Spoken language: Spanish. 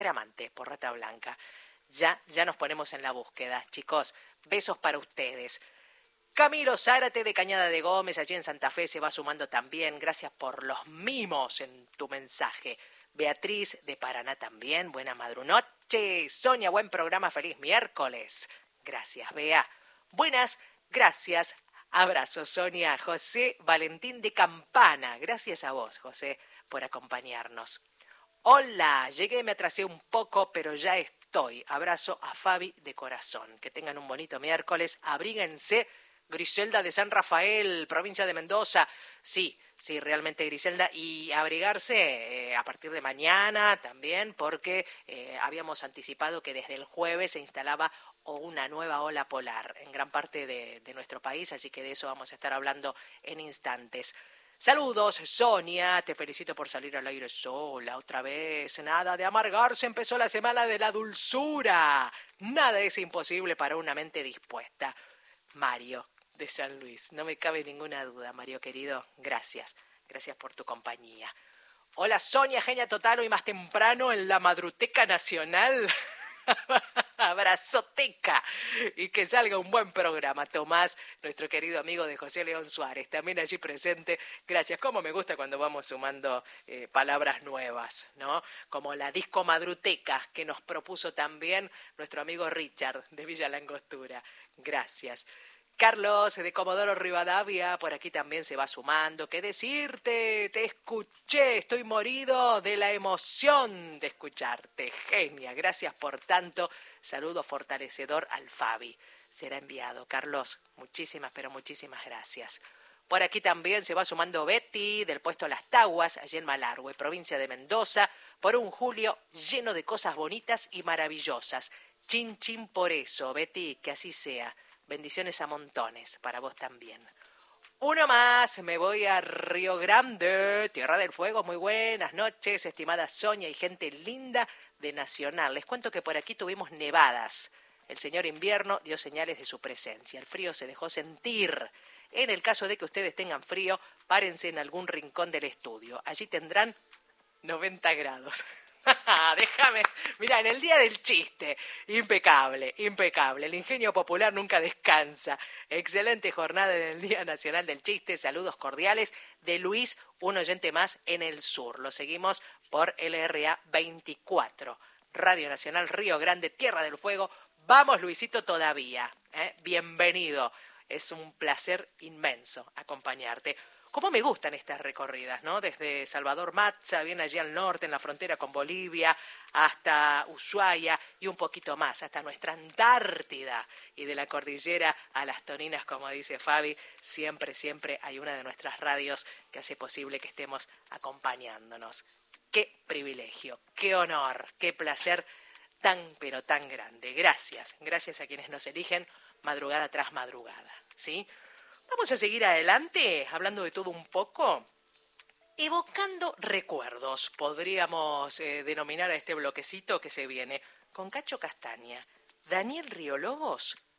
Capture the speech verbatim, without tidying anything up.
Amante por Rata Blanca. Ya, ya nos ponemos en la búsqueda. Chicos, besos para ustedes. Camilo Zárate de Cañada de Gómez, allí en Santa Fe, se va sumando también. Gracias por los mimos en tu mensaje. Beatriz de Paraná también, buena madrunoche. Sonia, buen programa, feliz miércoles. Gracias, Bea. Buenas, gracias. Abrazos, Sonia. José Valentín de Campana. Gracias a vos, José, por acompañarnos. Hola, llegué, me atrasé un poco, pero ya estoy. Abrazo a Fabi de corazón. Que tengan un bonito miércoles. Abríguense. Griselda de San Rafael, provincia de Mendoza. Sí, sí, realmente Griselda. Y abrigarse eh, a partir de mañana también, porque eh, habíamos anticipado que desde el jueves se instalaba una nueva ola polar en gran parte de, de nuestro país, así que de eso vamos a estar hablando en instantes. Saludos, Sonia, te felicito por salir al aire sola otra vez. Nada de amargarse, empezó la semana de la dulzura. Nada es imposible para una mente dispuesta. Mario, de San Luis, no me cabe ninguna duda, Mario querido, gracias. Gracias por tu compañía. Hola, Sonia, genia total, hoy más temprano en la Madruteca Nacional. Abrazoteca, y que salga un buen programa. Tomás, nuestro querido amigo de José León Suárez, también allí presente. Gracias, cómo me gusta cuando vamos sumando eh, palabras nuevas, ¿no? Como la disco madruteca que nos propuso también nuestro amigo Richard de Villa Langostura. Gracias. Carlos de Comodoro Rivadavia, por aquí también se va sumando. ¿Qué decirte? Te escuché, estoy morido de la emoción de escucharte. Genia, gracias por tanto. Saludo fortalecedor al Fabi. Será enviado. Carlos, muchísimas, pero muchísimas gracias. Por aquí también se va sumando Betty, del puesto Las Taguas, allí en Malargüe, provincia de Mendoza, por un julio lleno de cosas bonitas y maravillosas. Chin, chin por eso, Betty, que así sea. Bendiciones a montones, para vos también. Uno más, me voy a Río Grande, Tierra del Fuego. Muy buenas noches, estimada Sonia y gente linda de Nacional. Les cuento que por aquí tuvimos nevadas. El señor invierno dio señales de su presencia. El frío se dejó sentir. En el caso de que ustedes tengan frío, párense en algún rincón del estudio. Allí tendrán noventa grados. Déjame, mira, en el día del chiste, impecable, impecable, el ingenio popular nunca descansa. Excelente jornada en el Día Nacional del Chiste, saludos cordiales de Luis, un oyente más en el sur. Lo seguimos por L R A veinticuatro, Radio Nacional Río Grande, Tierra del Fuego. Vamos, Luisito, todavía, ¿eh? Bienvenido, es un placer inmenso acompañarte. Cómo me gustan estas recorridas, ¿no? Desde Salvador Matza, bien allí al norte, en la frontera con Bolivia, hasta Ushuaia y un poquito más, hasta nuestra Antártida. Y de la cordillera a las Toninas, como dice Fabi, siempre, siempre hay una de nuestras radios que hace posible que estemos acompañándonos. Qué privilegio, qué honor, qué placer tan, pero tan grande. Gracias, gracias a quienes nos eligen madrugada tras madrugada, ¿sí? Vamos a seguir adelante, hablando de todo un poco, evocando recuerdos, podríamos eh, denominar a este bloquecito que se viene, con Cacho Castaña, Daniel Riolobos,